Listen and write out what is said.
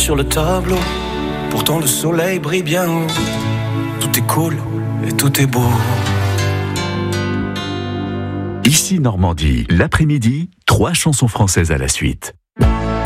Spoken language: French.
sur le tableau. Pourtant le soleil brille bien haut. Tout est cool et tout est beau. Ici Normandie, l'après-midi, 3 chansons françaises à la suite.